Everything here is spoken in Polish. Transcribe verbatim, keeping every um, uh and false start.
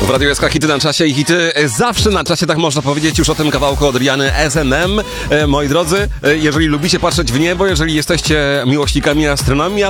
W Radiu S K hity na czasie i hity zawsze na czasie, tak można powiedzieć, już o tym kawałku od Riany S and M. Moi drodzy, jeżeli lubicie patrzeć w niebo, jeżeli jesteście miłośnikami astronomii,